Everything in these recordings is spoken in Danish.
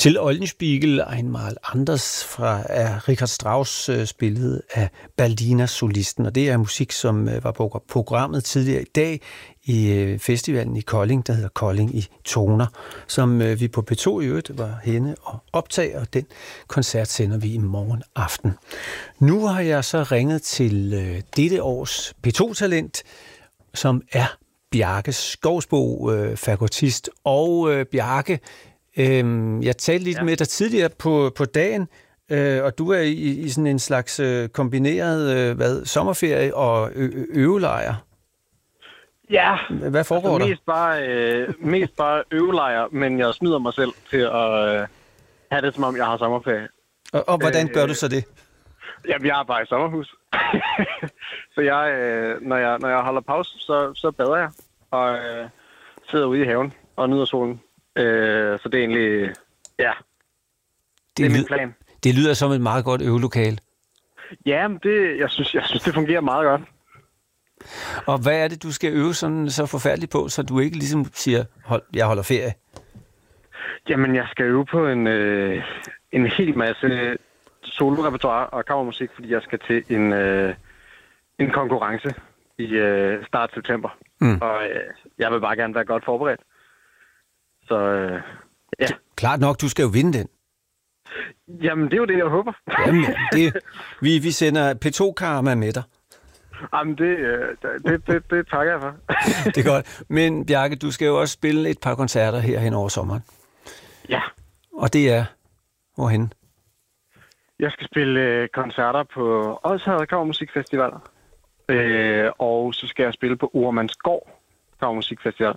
Til Eulenspiegel einmal anders fra Richard Strauss spillet af Baldina Solisten, og det er musik, som var på programmet tidligere i dag i festivalen i Kolding, der hedder Kolding i Toner, som vi på P2 i øvrigt var henne og optage, og den koncert sender vi i morgen aften. Nu har jeg så ringet til dette års P2-talent, som er Bjarke Skovsbo, fagottist. Og Bjarke, jeg talte lidt med dig tidligere på dagen, og du er i sådan en slags kombineret sommerferie og øvelejr. Ja, hvad foregår der? Mest bare øvelejr, men jeg snyder mig selv til at have det, som om jeg har sommerferie. Og hvordan gør du så det? Jamen, jeg er bare i sommerhus. Så når jeg holder pause, så bader jeg og sidder ude i haven og nyder solen. Så det er egentlig, ja, det er min plan. Det lyder som et meget godt øvelokale. Ja, men jeg synes, det fungerer meget godt. Og hvad er det, du skal øve sådan så forfærdeligt på, så du ikke ligesom siger, jeg holder ferie? Jamen, jeg skal øve på en hel masse solorepertoire og kammermusik, fordi jeg skal til en konkurrence i start september. Og jeg vil bare gerne være godt forberedt. Så ja. Klart nok, du skal jo vinde den. Jamen, det er jo det, jeg håber. Jamen, vi sender P2-karma med dig. Jamen, det takker jeg for. Det er godt. Men Bjarke, du skal jo også spille et par koncerter her hen over sommeren. Ja. Og det er hvorhenne? Jeg skal spille koncerter på Odsherred Kammermusikfestival. Og så skal jeg spille på Oremandsgård Kammermusikfestival.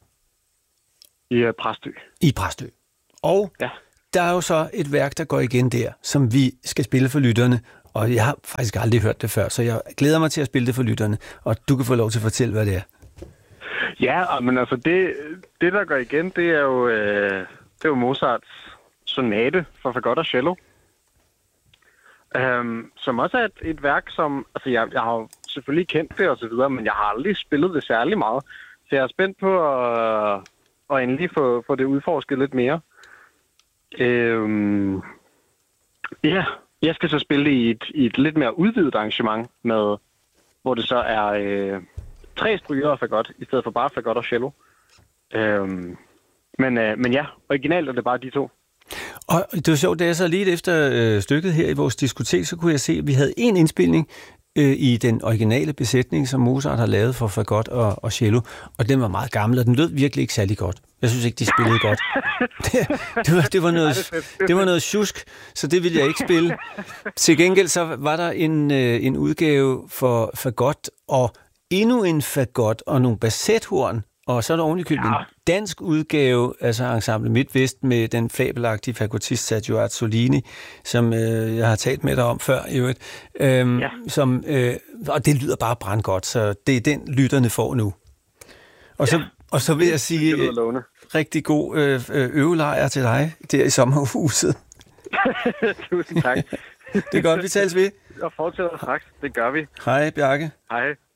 I Præstø. I Præstø. Og ja. Der er jo så et værk, der går igen der, som vi skal spille for lytterne. Og jeg har faktisk aldrig hørt det før, så jeg glæder mig til at spille det for lytterne. Og du kan få lov til at fortælle, hvad det er. Ja, men altså det der går igen, det er jo Mozarts sonate for fagott og cello. Som også er et værk, som... Altså, jeg har jo selvfølgelig kendt det og så videre, men jeg har aldrig spillet det særlig meget. Så jeg er spændt på at endelig få det udforsket lidt mere. Ja, jeg skal så spille i et lidt mere udvidet arrangement, hvor det så er 3 strygere og fagott, i stedet for bare fagott og cello. Men ja, originalt er det bare de 2. Og det var sjovt, da jeg så lige efter stykket her i vores diskotek, så kunne jeg se, at vi havde en indspilning i den originale besætning, som Mozart har lavet for fagott og cello, og den var meget gammel, og den lød virkelig ikke særlig godt. Jeg synes ikke, de spillede godt. Det var noget sjusk, så det ville jeg ikke spille. Til gengæld så var der en udgave for fagott, og endnu en fagott og nogle bassethorn, og så er der ovenikøbet en dansk udgave, altså Ensemble Midtvest, med den fabelagtige fagottist Sergio Azzolini, som jeg har talt med dig om før i øvrigt. Og det lyder bare brandgodt, så det er den, lytterne får nu. Og så vil jeg sige rigtig god øvelejr til dig der i sommerhuset. Tusind tak. Det er godt, vi tales ved. Og fortsætter straks. Det gør vi. Hej, Bjarke. Hej.